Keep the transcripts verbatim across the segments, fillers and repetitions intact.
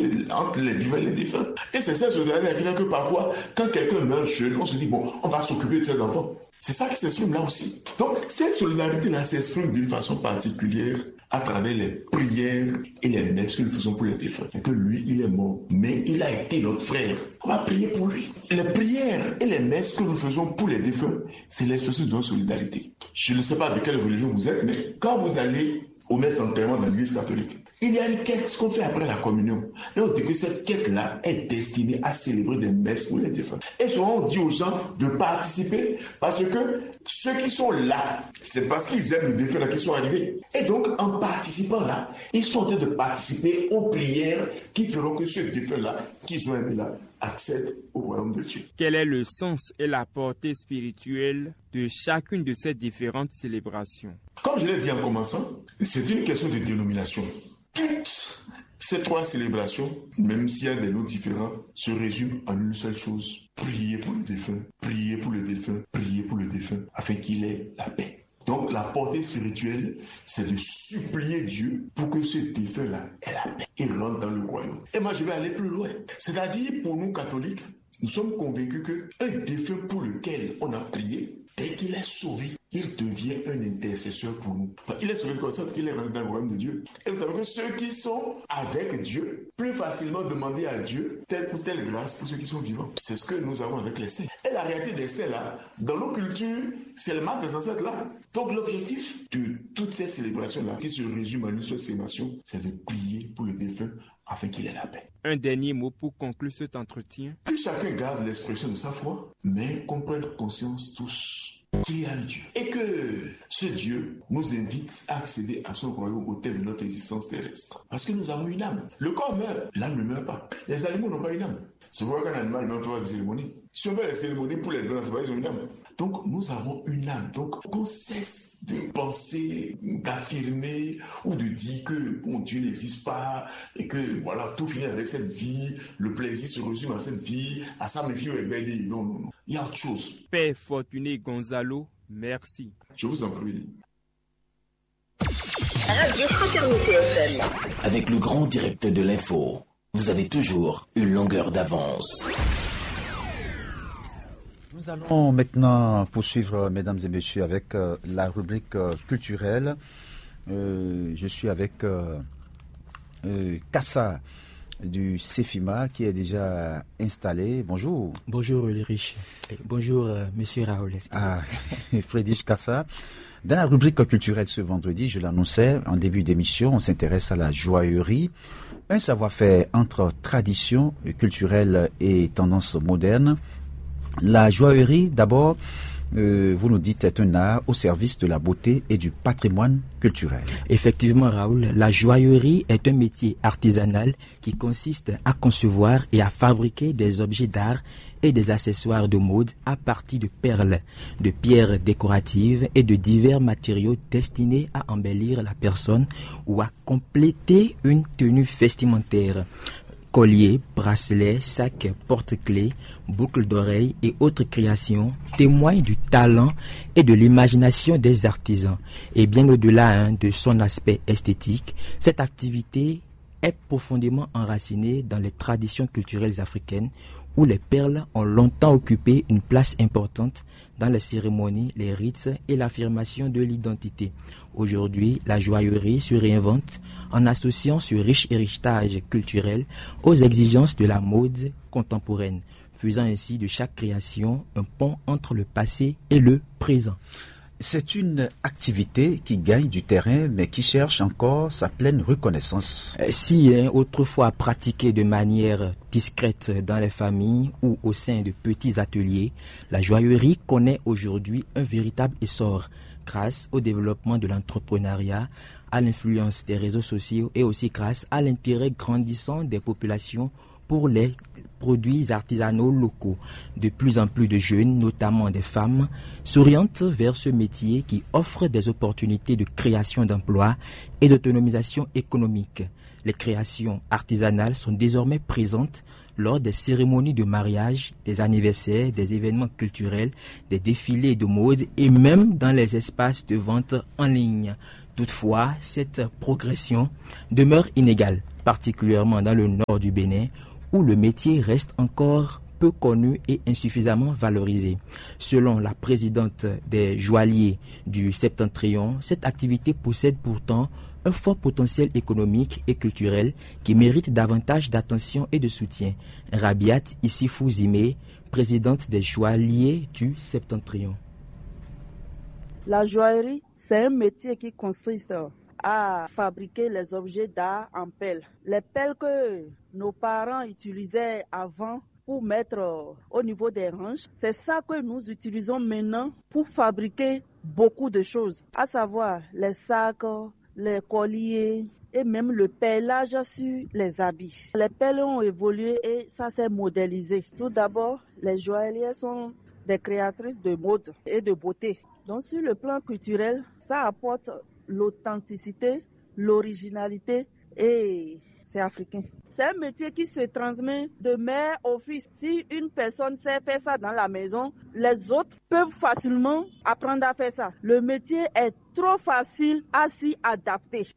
les, entre les vivants et les défunts. Et c'est cette solidarité qui fait que parfois, quand quelqu'un meurt jeune, on se dit, bon, on va s'occuper de ses enfants. C'est ça qui s'exprime là aussi. Donc, cette solidarité-là s'exprime d'une façon particulière à travers les prières et les messes que nous faisons pour les défunts. C'est que lui, il est mort, mais il a été notre frère. On va prier pour lui. Les prières et les messes que nous faisons pour les défunts, c'est l'expression de notre solidarité. Je ne sais pas de quelle religion vous êtes, mais quand vous allez aux messes enterrement dans l'église catholique, il y a une quête, ce qu'on fait après la communion. Et on dit que cette quête-là est destinée à célébrer des messes pour les défunts. Et souvent, on dit aux gens de participer parce que ceux qui sont là, c'est parce qu'ils aiment le défunt là qu'ils sont arrivés. Et donc, en participant là, ils sont en train de participer aux prières qui feront que ce défunt-là, qu'ils ont aimé là, accède au royaume de Dieu. Quel est le sens et la portée spirituelle de chacune de ces différentes célébrations? Comme je l'ai dit en commençant, c'est une question de dénomination. Toutes ces trois célébrations, même s'il y a des noms différents, se résument en une seule chose. Prier pour le défunt, prier pour le défunt, prier pour le défunt, afin qu'il ait la paix. Donc la portée spirituelle, c'est de supplier Dieu pour que ce défunt-là ait la paix et rentre dans le royaume. Et moi, je vais aller plus loin. C'est-à-dire, pour nous catholiques, nous sommes convaincus qu'un défunt pour lequel on a prié, dès qu'il est sauvé, il devient un intercesseur pour nous. Enfin, il est sauvé comme ça parce qu'il est rentré dans le royaume de Dieu. Et vous savez que ceux qui sont avec Dieu, plus facilement demander à Dieu telle ou telle grâce pour ceux qui sont vivants. C'est ce que nous avons avec les saints. Et la réalité des saints là, dans nos cultures, c'est le mal des ancêtres là. Donc l'objectif de toutes ces célébrations là, qui se résument en une seule célébration, c'est de prier pour le défunt afin qu'il ait la paix. Un dernier mot pour conclure cet entretien. Que chacun garde l'expression de sa foi, mais qu'on prenne conscience tous qu'il y a un Dieu. Et que ce Dieu nous invite à accéder à son royaume au terme de notre existence terrestre. Parce que nous avons une âme. Le corps meurt, l'âme ne meurt pas. Les animaux n'ont pas une âme. C'est pourquoi qu'un animal meurt, on fait des cérémonies. Si on fait des cérémonies pour les dons, c'est pas ils ont une âme. Donc nous avons une âme. Donc qu'on cesse de penser, d'affirmer ou de dire que bon, Dieu n'existe pas et que voilà, tout finit avec cette vie, le plaisir se résume à cette vie, à ça me fie au ébédi. Non, non, non. Il y a autre chose. Père Fortuné Gonzalo, merci. Je vous en prie. Radio Fraternité F M. Avec le grand direct de l'info, vous avez toujours une longueur d'avance. Nous allons maintenant poursuivre, mesdames et messieurs, avec euh, la rubrique euh, culturelle. Euh, je suis avec euh, euh, Kassa du CEFIMA qui est déjà installé. Bonjour. Bonjour Ulrich. Bonjour euh, Monsieur Raoul. Ah, Friedrich Kassa. Dans la rubrique culturelle ce vendredi, je l'annonçais en début d'émission, on s'intéresse à la joaillerie, un savoir-faire entre tradition culturelle et tendance moderne. La joaillerie, d'abord, euh, vous nous dites, est un art au service de la beauté et du patrimoine culturel. Effectivement, Raoul, la joaillerie est un métier artisanal qui consiste à concevoir et à fabriquer des objets d'art et des accessoires de mode à partir de perles, de pierres décoratives et de divers matériaux destinés à embellir la personne ou à compléter une tenue vestimentaire. Colliers, bracelets, sacs, porte-clés, boucles d'oreilles et autres créations témoignent du talent et de l'imagination des artisans. Et bien au-delà hein, de son aspect esthétique, cette activité est profondément enracinée dans les traditions culturelles africaines où les perles ont longtemps occupé une place importante dans les cérémonies, les rites et l'affirmation de l'identité. Aujourd'hui, la joaillerie se réinvente en associant ce riche héritage culturel aux exigences de la mode contemporaine, faisant ainsi de chaque création un pont entre le passé et le présent. C'est une activité qui gagne du terrain, mais qui cherche encore sa pleine reconnaissance. Si hein, autrefois pratiquée de manière discrète dans les familles ou au sein de petits ateliers, la joaillerie connaît aujourd'hui un véritable essor grâce au développement de l'entrepreneuriat, à l'influence des réseaux sociaux et aussi grâce à l'intérêt grandissant des populations pour les produits artisanaux locaux. De plus en plus de jeunes, notamment des femmes, s'orientent vers ce métier qui offre des opportunités de création d'emplois et d'autonomisation économique. Les créations artisanales sont désormais présentes lors des cérémonies de mariage, des anniversaires, des événements culturels, des défilés de mode et même dans les espaces de vente en ligne. Toutefois, cette progression demeure inégale. particulièrement dans le nord du Bénin, où le métier reste encore peu connu et insuffisamment valorisé. Selon la présidente des joailliers du Septentrion, cette activité possède pourtant un fort potentiel économique et culturel qui mérite davantage d'attention et de soutien. Rabiat Issifou Zimé, présidente des joailliers du Septentrion. La joaillerie, c'est un métier qui consiste à fabriquer les objets d'art en pelle. Les pelles que nos parents utilisaient avant pour mettre au niveau des hanches, c'est ça que nous utilisons maintenant pour fabriquer beaucoup de choses, à savoir les sacs, les colliers et même le pellage sur les habits. Les pelles ont évolué et ça s'est modélisé. Tout d'abord, les joaillières sont des créatrices de mode et de beauté. Donc sur le plan culturel, ça apporte l'authenticité, l'originalité et c'est africain. C'est un métier qui se transmet de mère au fils. Si une personne sait faire ça dans la maison, les autres peuvent facilement apprendre à faire ça. Le métier est trop facile à s'y adapter.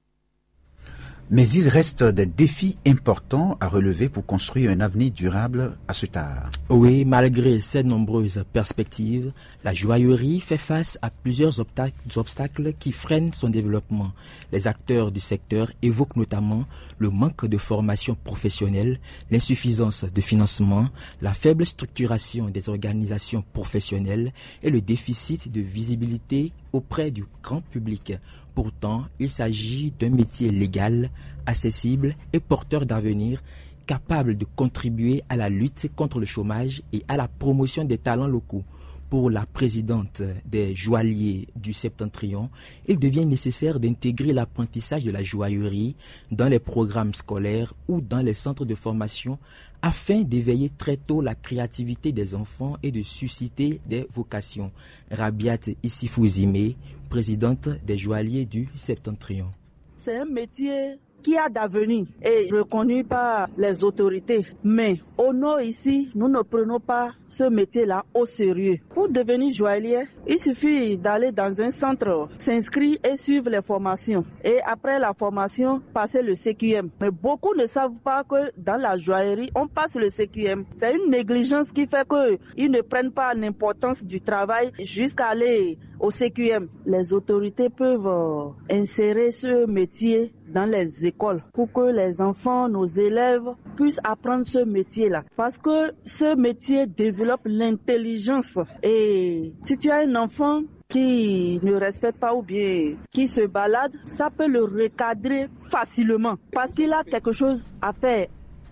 Mais il reste des défis importants à relever pour construire un avenir durable à cet art. Oui, malgré ces nombreuses perspectives, la joaillerie fait face à plusieurs obstacles qui freinent son développement. Les acteurs du secteur évoquent notamment le manque de formation professionnelle, l'insuffisance de financement, la faible structuration des organisations professionnelles et le déficit de visibilité auprès du grand public. Pourtant, il s'agit d'un métier légal, accessible et porteur d'avenir, capable de contribuer à la lutte contre le chômage et à la promotion des talents locaux. Pour la présidente des joailliers du Septentrion, il devient nécessaire d'intégrer l'apprentissage de la joaillerie dans les programmes scolaires ou dans les centres de formation afin d'éveiller très tôt la créativité des enfants et de susciter des vocations. Rabiat Issifou Zimé, présidente des joailliers du Septentrion. C'est un métier qui a d'avenir et reconnu par les autorités. Mais au nord ici, nous ne prenons pas ce métier-là au sérieux. Pour devenir joaillier, il suffit d'aller dans un centre, s'inscrire et suivre les formations. Et après la formation, passer le C Q M. Mais beaucoup ne savent pas que dans la joaillerie, on passe le C Q M. C'est une négligence qui fait qu'ils ne prennent pas l'importance du travail jusqu'à aller au C Q M. Les autorités peuvent insérer ce métier dans les écoles pour que les enfants, nos élèves puissent apprendre ce métier-là. Parce que ce métier développe l'intelligence. Et si tu as un enfant qui ne respecte pas ou bien qui se balade, ça peut le recadrer facilement parce qu'il a quelque chose à faire.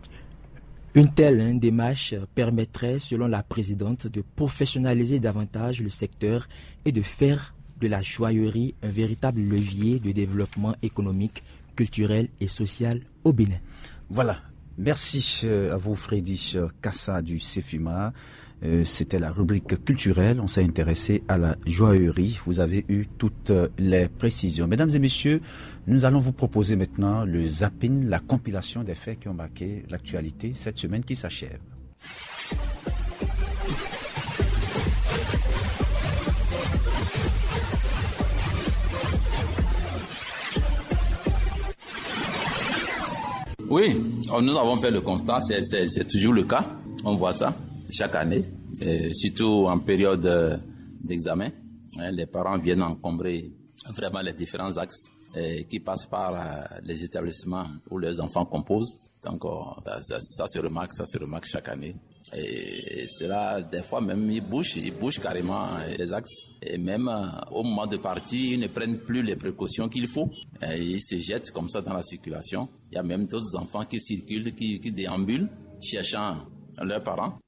Une telle hein, démarche permettrait, selon la présidente, de professionnaliser davantage le secteur et de faire de la joaillerie un véritable levier de développement économique, culturel et social au Bénin. Voilà. Merci à vous, Frédéric Kassa du CEFIMA. C'était la rubrique culturelle. On s'est intéressé à la joaillerie. Vous avez eu toutes les précisions. Mesdames et messieurs, nous allons vous proposer maintenant le zapping, la compilation des faits qui ont marqué l'actualité cette semaine qui s'achève. Oui, nous avons fait le constat, c'est, c'est, c'est toujours le cas. On voit ça chaque année, et surtout en période d'examen. Les parents viennent encombrer vraiment les différents axes qui passent par les établissements où les enfants composent. Donc ça, ça se remarque, ça se remarque chaque année. Et cela, des fois même, ils bougent, ils bougent carrément les axes. Et même au moment de partir, ils ne prennent plus les précautions qu'il faut. Et ils se jettent comme ça dans la circulation. Il y a même d'autres enfants qui circulent, qui, qui déambulent, cherchant leurs parents.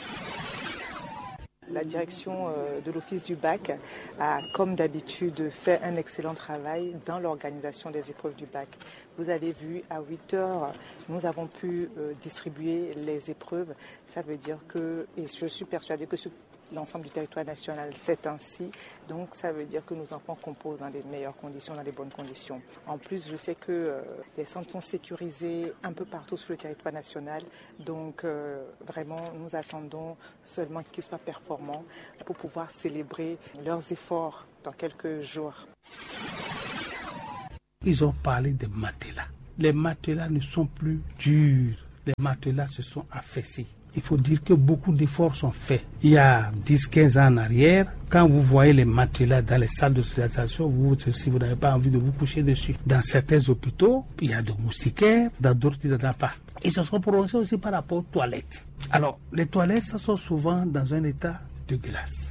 La direction de l'Office du bac a, comme d'habitude, fait un excellent travail dans l'organisation des épreuves du bac. Vous avez vu, à huit heures, nous avons pu distribuer les épreuves. Ça veut dire que, et je suis persuadée que sur l'ensemble du territoire national, c'est ainsi. Donc, ça veut dire que nos enfants composent dans les meilleures conditions, dans les bonnes conditions. En plus, je sais que euh, les centres sont sécurisés un peu partout sur le territoire national. Donc, euh, vraiment, nous attendons seulement qu'ils soient performants pour pouvoir célébrer leurs efforts dans quelques jours. Ils ont parlé de matelas. les matelas ne sont plus durs. Les matelas se sont affaissés. Il faut dire que beaucoup d'efforts sont faits. Il y a dix à quinze ans en arrière, quand vous voyez les matelas dans les salles d'hospitalisation, vous, si vous n'avez pas envie de vous coucher dessus. Dans certains hôpitaux, il y a des moustiquaires, dans d'autres, il n'y en a pas. Ils se sont prononcés aussi par rapport aux toilettes. Alors, les toilettes, ça sont souvent dans un état dégueulasse.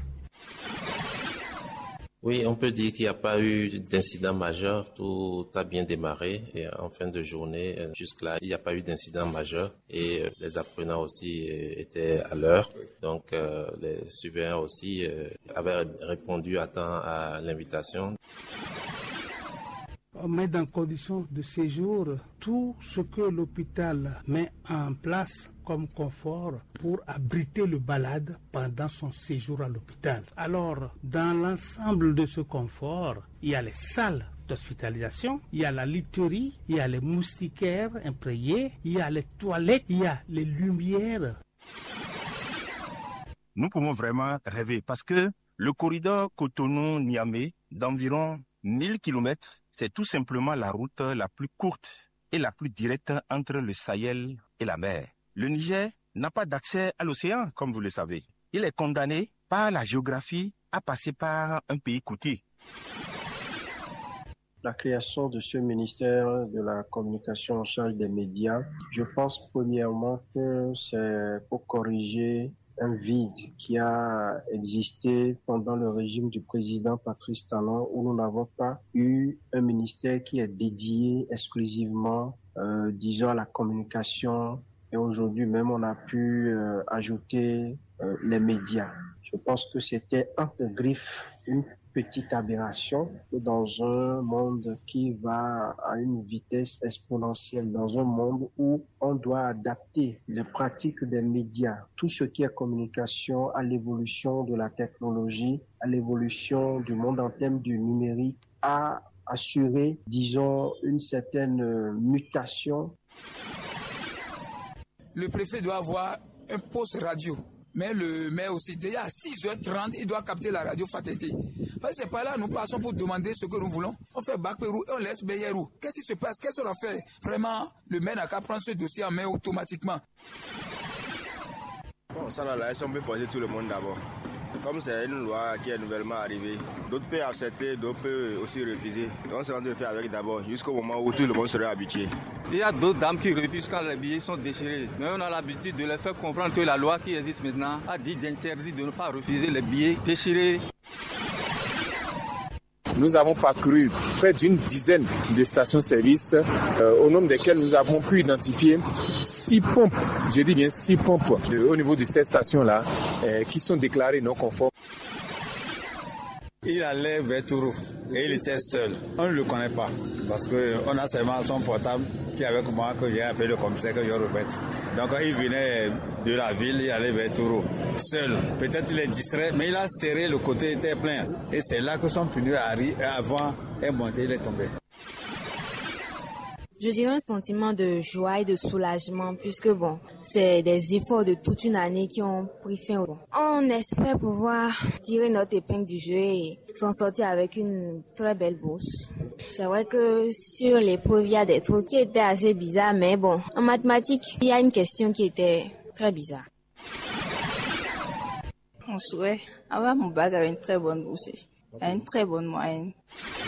Oui, on peut dire qu'il n'y a pas eu d'incident majeur, tout a bien démarré et en fin de journée, jusque-là, il n'y a pas eu d'incident majeur et les apprenants aussi étaient à l'heure. Donc, euh, les surveillants aussi euh, avaient répondu à temps à l'invitation. On met dans conditions de séjour tout ce que l'hôpital met en place comme confort pour abriter le malade pendant son séjour à l'hôpital. Alors, dans l'ensemble de ce confort, il y a les salles d'hospitalisation, il y a la literie, il y a les moustiquaires imprégnés, il y a les toilettes, il y a les lumières. Nous pouvons vraiment rêver parce que le corridor Cotonou-Niamey d'environ mille kilomètres, c'est tout simplement la route la plus courte et la plus directe entre le Sahel et la mer. Le Niger n'a pas d'accès à l'océan, comme vous le savez. Il est condamné par la géographie à passer par un pays côtier. La création de ce ministère de la communication en charge des médias, je pense premièrement que c'est pour corriger un vide qui a existé pendant le régime du président Patrice Talon où nous n'avons pas eu un ministère qui est dédié exclusivement, euh, disons, à la communication. Et aujourd'hui même, on a pu euh, ajouter euh, les médias. Je pense que c'était entre griffes une petite aberration dans un monde qui va à une vitesse exponentielle, dans un monde où on doit adapter les pratiques des médias, tout ce qui est communication à l'évolution de la technologie, à l'évolution du monde en termes du numérique, à assurer, disons, une certaine mutation. Le préfet doit avoir un poste radio. Mais le maire aussi, déjà à six heures trente, il doit capter la radio Fatete. Parce que c'est pas là, nous passons pour demander ce que nous voulons. On fait Bakwérou et on laisse Beyerou. Qu'est-ce qui se passe? Qu'est-ce qu'on a fait? Vraiment, le maire n'a qu'à prendre ce dossier en main automatiquement. Bon, ça là, on peut forcer tout le monde d'abord. Comme c'est une loi qui est nouvellement arrivée, d'autres peuvent accepter, d'autres peuvent aussi refuser. Donc c'est en train de faire avec d'abord, jusqu'au moment où tout le monde sera habitué. Il y a d'autres dames qui refusent quand les billets sont déchirés. Mais on a l'habitude de les faire comprendre que la loi qui existe maintenant a dit d'interdire de ne pas refuser les billets déchirés. Nous avons parcouru près d'une dizaine de stations-service euh, au nombre desquelles nous avons pu identifier six pompes, je dis bien six pompes de, au niveau de ces stations-là euh, qui sont déclarées non conformes. Il allait vers Tourou et il était seul. On ne le connaît pas parce qu'on a seulement son portable qui avait comment que j'ai appelé le commissaire que je Robert. Donc il venait de la ville, il allait vers Tourou, seul. Peut-être il est distrait, mais il a serré, le côté était plein. Et c'est là que son pneu avant est monté, il est tombé. Je dirais un sentiment de joie et de soulagement puisque bon, c'est des efforts de toute une année qui ont pris fin. On espère pouvoir tirer notre épingle du jeu et s'en sortir avec une très belle bourse. C'est vrai que sur l'épreuve, il y a des trucs qui étaient assez bizarres, mais bon, en mathématiques, il y a une question qui était très bizarre. On souhaite avoir mon bac avec une très bonne bourse, avec une très bonne moyenne.